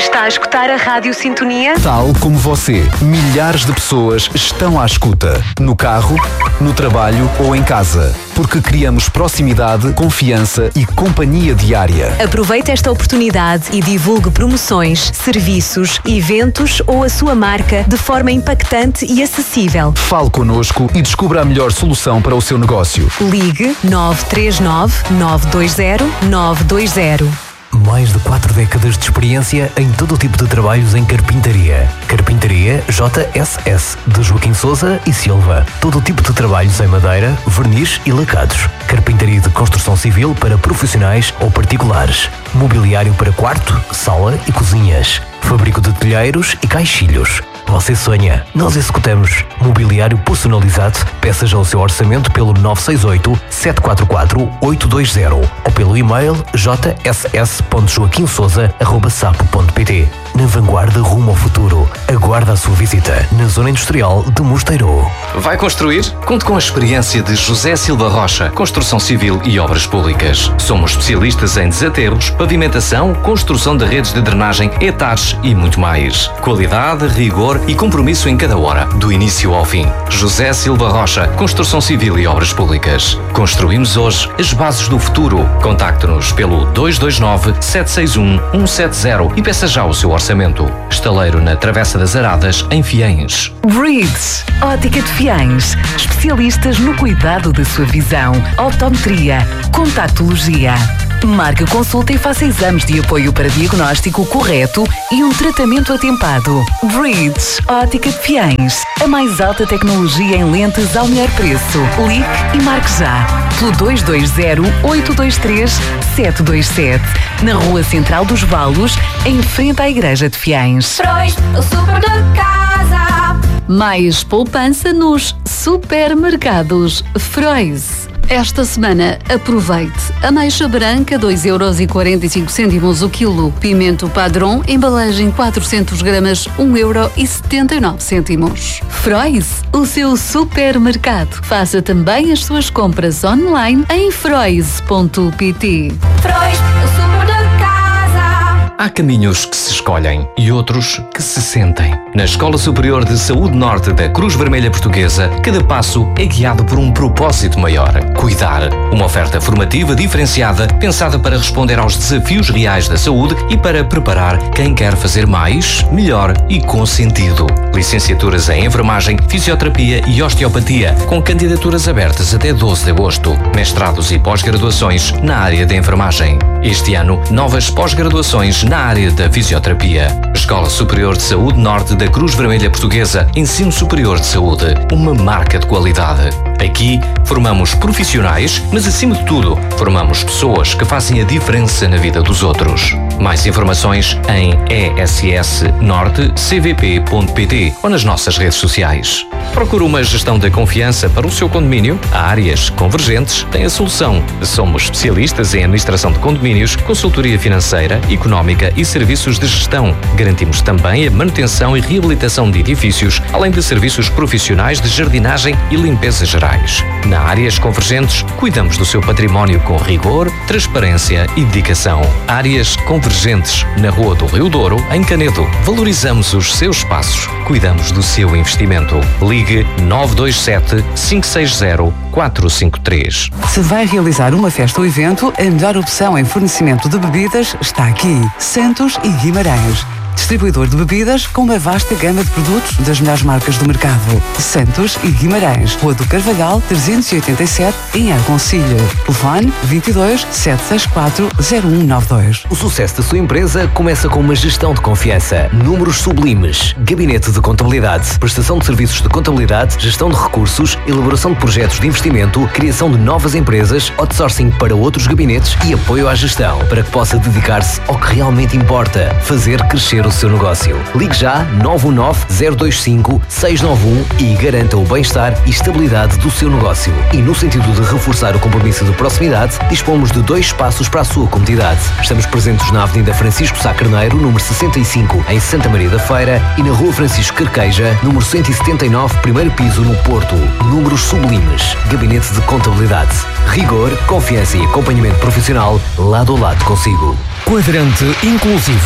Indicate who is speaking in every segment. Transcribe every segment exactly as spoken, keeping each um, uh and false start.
Speaker 1: Está a escutar a Rádio Sintonia?
Speaker 2: Tal como você, milhares de pessoas estão à escuta. No carro, no trabalho ou em casa. Porque criamos proximidade, confiança e companhia diária.
Speaker 1: Aproveite esta oportunidade e divulgue promoções, serviços, eventos ou a sua marca de forma impactante e acessível.
Speaker 2: Fale connosco e descubra a melhor solução para o seu negócio.
Speaker 1: Ligue nove três nove, nove dois zero, nove dois zero.
Speaker 3: Mais de quatro décadas de experiência em todo o tipo de trabalhos em carpintaria. Carpintaria J S S, de Joaquim Sousa e Silva. Todo o tipo de trabalhos em madeira, verniz e lacados. Carpintaria de construção civil para profissionais ou particulares. Mobiliário para quarto, sala e cozinhas. Fabrico de telheiros e caixilhos. Você sonha, nós executamos. Mobiliário personalizado. Peça já o seu orçamento pelo nove seis oito, sete quatro quatro, oito dois zero ou pelo e-mail j s s ponto joaquim sousa arroba sapo ponto p t. Na vanguarda rumo ao futuro. Aguarda a sua visita na Zona Industrial de Mosteiro.
Speaker 4: Vai construir? Conte com a experiência de José Silva Rocha, Construção Civil e Obras Públicas. Somos especialistas em desaterros, pavimentação, construção de redes de drenagem, etares e muito mais. Qualidade, rigor e compromisso em cada hora, do início ao fim. José Silva Rocha, Construção Civil e Obras Públicas. Construímos hoje as bases do futuro. Contacte-nos pelo dois dois nove, sete seis um, um sete zero e peça já o seu orçamento. Estaleiro na Travessa das Aradas, em Fiães.
Speaker 5: Breeds, Ótica de Fiães. Especialistas no cuidado da sua visão. Optometria, contactologia. Marque consulta e faça exames de apoio para diagnóstico correto e um tratamento atempado. Breeds, Ótica de Fiães. A mais alta tecnologia em lentes ao melhor preço. Ligue e marque já. Pelo dois dois zero, oito dois três, sete dois sete. Na Rua Central dos Valos, em frente à Igreja de Fiães.
Speaker 6: Frois, o super de casa.
Speaker 7: Mais poupança nos supermercados Frois. Esta semana, aproveite. Ameixa branca, dois euros e quarenta e cinco cêntimos o quilo. Pimento padrão, embalagem quatrocentos gramas, um euro e setenta e nove cêntimos. Frois, o seu supermercado. Faça também as suas compras online em frois ponto p t.
Speaker 6: Frois, o super de casa.
Speaker 4: Há caminhos que se escolhem e outros que se sentem. Na Escola Superior de Saúde Norte da Cruz Vermelha Portuguesa, cada passo é guiado por um propósito maior: cuidar. Uma oferta formativa diferenciada, pensada para responder aos desafios reais da saúde e para preparar quem quer fazer mais, melhor e com sentido. Licenciaturas em Enfermagem, Fisioterapia e Osteopatia, com candidaturas abertas até doze de agosto. Mestrados e pós-graduações na área da enfermagem. Este ano, novas pós-graduações na área da fisioterapia. Escola Superior de Saúde Norte da Cruz Vermelha Portuguesa, Ensino Superior de Saúde, uma marca de qualidade. Aqui formamos profissionais, mas acima de tudo, formamos pessoas que fazem a diferença na vida dos outros. Mais informações em e s s norte c v p ponto p t ou nas nossas redes sociais. Procure uma gestão da confiança para o seu condomínio? A Áreas Convergentes tem a solução. Somos especialistas em administração de condomínios, consultoria financeira, económica e serviços de gestão. Garantimos também a manutenção e reabilitação de edifícios, além de serviços profissionais de jardinagem e limpeza gerais. Na Áreas Convergentes, cuidamos do seu património com rigor, transparência e dedicação. Áreas Convergentes, na Rua do Rio Douro, em Canedo. Valorizamos os seus espaços. Cuidamos do seu investimento. Ligue nove dois sete, cinco seis zero, quatro cinco três.
Speaker 5: Se vai realizar uma festa ou evento, a melhor opção em fornecimento de bebidas está aqui. Santos e Guimarães. Distribuidor de bebidas com uma vasta gama de produtos das melhores marcas do mercado. Santos e Guimarães, Rua do Carvalhal, trezentos e oitenta e sete, em Argoncilho. Telefone vinte e dois, sete seis quatro, zero um nove dois.
Speaker 3: O sucesso da sua empresa começa com uma gestão de confiança. Números sublimes. Gabinete de contabilidade. Prestação de serviços de contabilidade, gestão de recursos, elaboração de projetos de investimento, criação de novas empresas, outsourcing para outros gabinetes e apoio à gestão, para que possa dedicar-se ao que realmente importa: fazer crescer o seu negócio. Ligue já nove um nove, zero dois cinco, seis nove um e garanta o bem-estar e estabilidade do seu negócio. E no sentido de reforçar o compromisso de proximidade, dispomos de dois espaços para a sua comodidade. Estamos presentes na Avenida Francisco Sá Carneiro, número sessenta e cinco, em Santa Maria da Feira, e na Rua Francisco Carqueja, número cento e setenta e nove, primeiro piso, no Porto. Números sublimes. Gabinete de contabilidade. Rigor, confiança e acompanhamento profissional lado a lado consigo.
Speaker 2: Quadrante Inclusivo.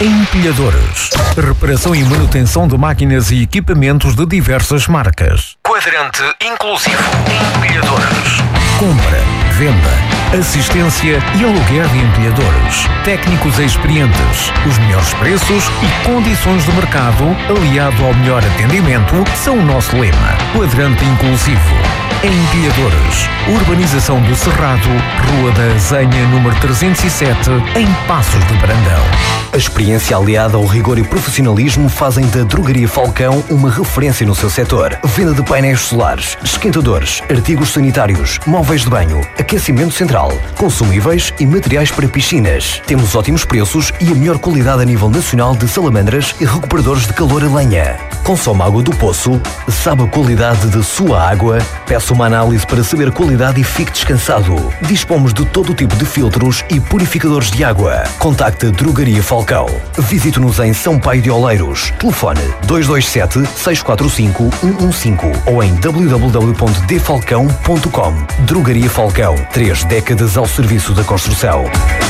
Speaker 8: Empilhadores. Reparação e manutenção de máquinas e equipamentos de diversas marcas.
Speaker 9: Quadrante inclusivo. Empilhadores.
Speaker 8: Compra, venda, assistência e aluguer de empilhadores. Técnicos experientes. Os melhores preços e condições de mercado, aliado ao melhor atendimento, são o nosso lema. Quadrante inclusivo. Empilhadores. Urbanização do Cerrado, Rua da Azenha, número trezentos e sete, em Passos de Brandão.
Speaker 3: A experiência aliada ao rigor e profissionalismo fazem da Drogaria Falcão uma referência no seu setor. Venda de painéis solares, esquentadores, artigos sanitários, móveis de banho, aquecimento central, consumíveis e materiais para piscinas. Temos ótimos preços e a melhor qualidade a nível nacional de salamandras e recuperadores de calor a lenha. Consome água do poço, sabe a qualidade de sua água, peça uma análise para saber a qualidade e fique descansado. Dispomos de todo o tipo de filtros e purificadores de água. Contacte a Drogaria Falcão. Visite-nos em São Paio de Oleiros. Telefone dois dois sete, seis quatro cinco, um um cinco ou em w w w ponto d falcão ponto com. Drogaria Falcão. Três décadas ao serviço da construção.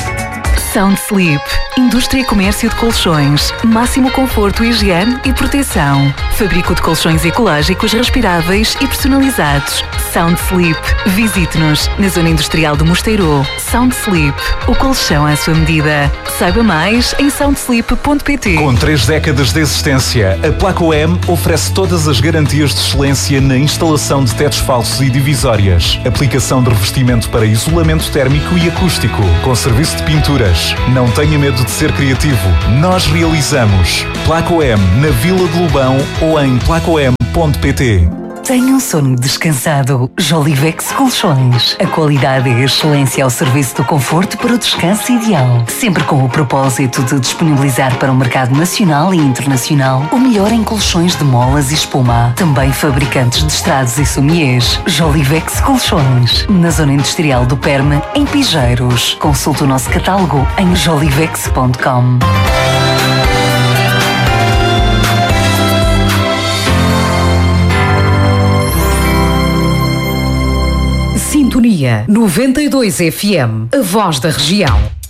Speaker 5: Sound Sleep. Indústria e comércio de colchões. Máximo conforto, higiene e proteção. Fabrico de colchões ecológicos, respiráveis e personalizados. Sound Sleep. Visite-nos na Zona Industrial do Mosteiro. Sound Sleep. O colchão à sua medida. Saiba mais em sound sleep ponto p t.
Speaker 10: Com três décadas de existência, a Placo M oferece todas as garantias de excelência na instalação de tetos falsos e divisórias. Aplicação de revestimento para isolamento térmico e acústico. Com serviço de pinturas. Não tenha medo de ser criativo. Nós realizamos. Placo M na Vila de Lobão ou em placo m ponto p t.
Speaker 5: Tenha um sono descansado. Jolivex Colchões. A qualidade e a excelência ao serviço do conforto para o descanso ideal. Sempre com o propósito de disponibilizar para o mercado nacional e internacional o melhor em colchões de molas e espuma. Também fabricantes de estrados e somiers. Jolivex Colchões. Na Zona Industrial do Perme, em Pigeiros. Consulte o nosso catálogo em jolivex ponto com.
Speaker 11: Sintonia noventa e dois F M, a voz da região.